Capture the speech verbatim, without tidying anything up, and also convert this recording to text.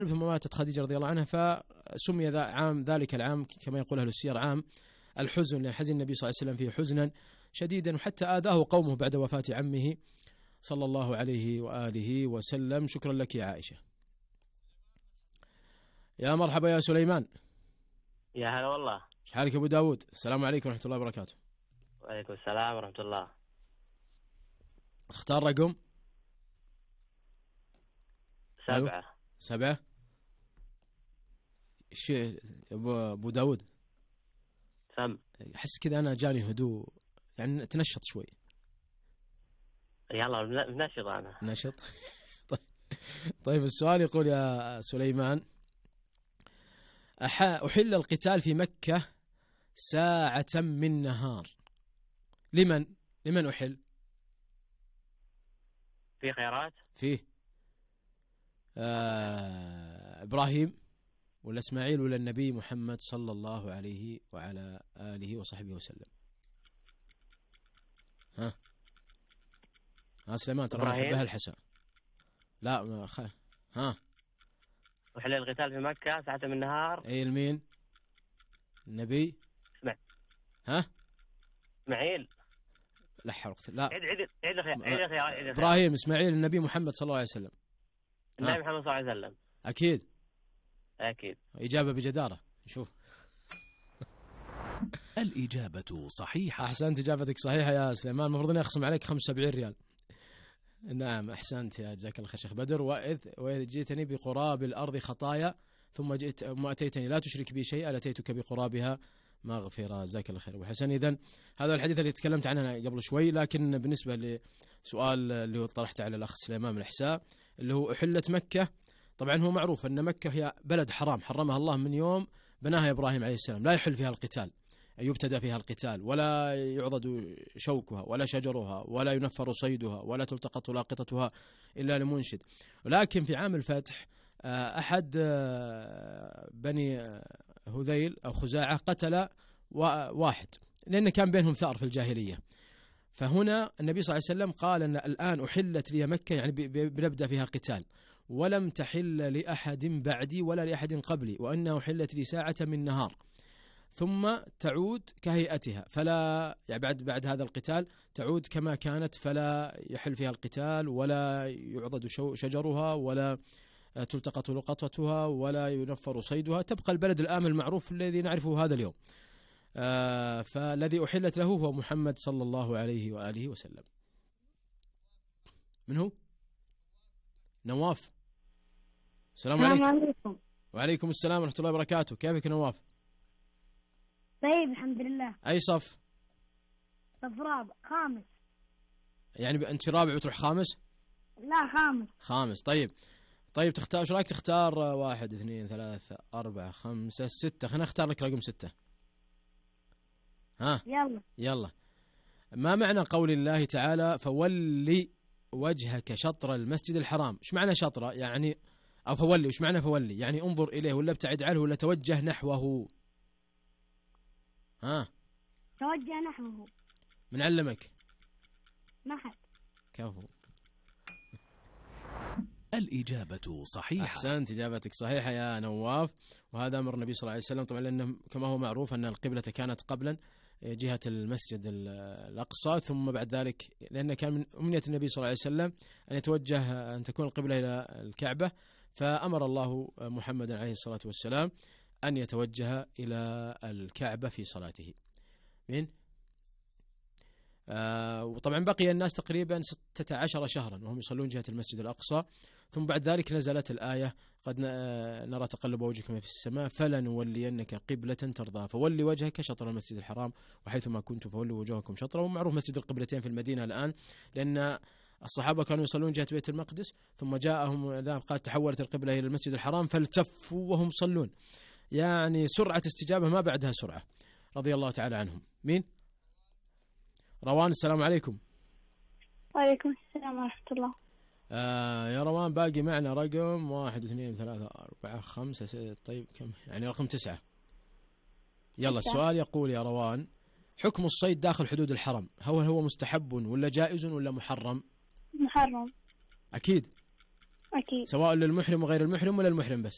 ثم ماتت خديجة رضي الله عنها، فسمي ذا عام ذلك العام كما يقول أهل السير عام الحزن، لأن حزن النبي صلى الله عليه وسلم فيه حزنا شديدا، وحتى آذاه قومه بعد وفاة عمه صلى الله عليه وآله وسلم. شكرا لك يا عائشة. يا مرحبا يا سليمان. يا هلا والله. ايش حالك أبو داود؟ السلام عليكم ورحمة الله وبركاته. وعليكم السلام ورحمة الله. اختار رقم سبعة. سبعة. ايش أبو داود؟ سم. أحس كذا أنا جاني هدوء، يعني تنشط شوي. يلا بنشط أنا. نشط. طيب. طيب السؤال يقول يا سليمان: أحل القتال في مكة ساعة من نهار، لمن لمن أحل؟ في خيارات؟ فيه آه إبراهيم ولا إسماعيل ولا النبي محمد صلى الله عليه وعلى آله وصحبه وسلم. ها ها سليمان ترى ما أحبها الحسن. لا ما خ... ها وحل القتال في مكة ساعة من النهار. اي المين؟ النبي. اسمع. ها اسماعيل. لا حرقت. لا عيد عيد عيد عيد عيد إبراهيم إسماعيل النبي محمد صلى الله عليه وسلم. النبي محمد صلى الله عليه وسلم. أكيد أكيد. إجابة بجدارة. نشوف. الإجابة صحيحة. أحسنت، إجابتك صحيحة يا سليمان. المفروض أن أخصم عليك خمسة وسبعين ريال. نعم أحسنت يا جزاك الله خير شيخ بدر. وإذ وإذ جئتني بقراب الأرض خطايا ثم جئت ما أتيتني لا تشرك بي شيئا لأتيتك بقرابها مغفرة. جزاك الله خير. وحسن إذن هذا الحديث اللي تكلمت عنه قبل شوي، لكن بالنسبة لسؤال اللي هو طرحته على الأخ سليمان من الحساء اللي هو أحلت مكة، طبعا هو معروف أن مكة هي بلد حرام حرمها الله من يوم بناها إبراهيم عليه السلام، لا يحل فيها القتال، يبتدى فيها القتال، ولا يعضد شوكها ولا شجرها ولا ينفر صيدها ولا تلتقط لاقطتها إلا لمنشد. ولكن في عام الفتح أحد بني هذيل أو خزاعة قتل واحد لأن كان بينهم ثأر في الجاهلية، فهنا النبي صلى الله عليه وسلم قال أن الآن أحلت لي مكة، يعني بنبدأ فيها قتال، ولم تحل لأحد بعدي ولا لأحد قبلي، وأنه حلت لي ساعة من نهار ثم تعود كهيئتها، فلا يعني بعد بعد هذا القتال تعود كما كانت، فلا يحل فيها القتال ولا يعضد شجرها ولا تلتقط لقطتها ولا ينفر صيدها، تبقى البلد الآمن المعروف الذي نعرفه هذا اليوم. آه فالذي أحلت له هو محمد صلى الله عليه وآله وسلم. من هو؟ نواف. السلام عليكم. عليكم. وعليكم السلام ورحمة الله وبركاته. كيفك نواف؟ طيب الحمد لله. أي صف؟ صف رابع خامس. يعني أنت في رابع وتروح خامس؟ لا خامس. خامس. طيب طيب تختار، ايش رايك تختار واحد اثنين ثلاثة أربعة خمسة ستة؟ خلينا نختار لك رقم ستة. ها يلا يلا. ما معنى قول الله تعالى فولي وجهك شطر المسجد الحرام؟ ايش معنى شطره يعني؟ او فولي ايش معنى فولي؟ يعني انظر اليه ولا ابتعد عنه ولا توجه نحوه؟ ها توجه نحوه. من علمك؟ ما حد. كفو. الإجابة صحيحة. أحسنت، إجابتك صحيحة يا نواف. وهذا أمر النبي صلى الله عليه وسلم طبعا، لأنه كما هو معروف أن القبلة كانت قبلا جهة المسجد الأقصى، ثم بعد ذلك لأن كان من أمنية النبي صلى الله عليه وسلم أن يتوجه أن تكون القبلة إلى الكعبة، فأمر الله محمدا عليه الصلاة والسلام أن يتوجه إلى الكعبة في صلاته. من آه وطبعا بقي الناس تقريبا ستة عشر شهرا وهم يصلون جهة المسجد الأقصى، ثم بعد ذلك نزلت الآية قد نرى تقلب وجهكم في السماء فلنولينك قبلة ترضاها فولي وجهك شطر المسجد الحرام وحيثما كنتم فولوا وجوهكم شطره. ومعروف مسجد القبلتين في المدينة الآن، لأن الصحابة كانوا يصلون جهة بيت المقدس ثم جاءهم قال تحولت القبلة إلى المسجد الحرام فالتفوا وهم صلون، يعني سرعة استجابة ما بعدها سرعة، رضي الله تعالى عنهم. مين؟ روان. السلام عليكم. وعليكم السلام ورحمة الله. آه يا روان باقي معنا رقم واحد اثنين ثلاثة أربعة خمسة ستة، طيب كم يعني رقم تسعة. يلا السؤال يقول يا روان حكم الصيد داخل حدود الحرم، هل هو مستحب ولا جائز ولا محرم؟ محرم. أكيد. أكيد. سواء للمحرم وغير المحرم ولا المحرم بس؟